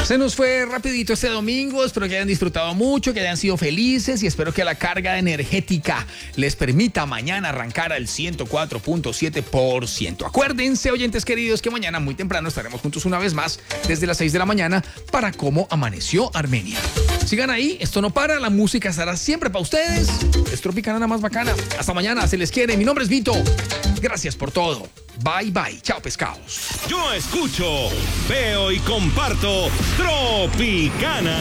Se nos fue rapidito este domingo, espero que hayan disfrutado mucho, que hayan sido felices y espero que la carga energética les permita mañana arrancar al 104.7%. Acuérdense, oyentes queridos, que mañana muy temprano estaremos juntos una vez más desde las 6 de la mañana para Cómo Amaneció Armenia. Sigan ahí, esto no para, la música estará siempre para ustedes. Es Tropicana, la más bacana. Hasta mañana, se les quiere. Mi nombre es Vito. Gracias por todo. Bye, bye. Chao, pescados. Yo escucho, veo y comparto Tropicana.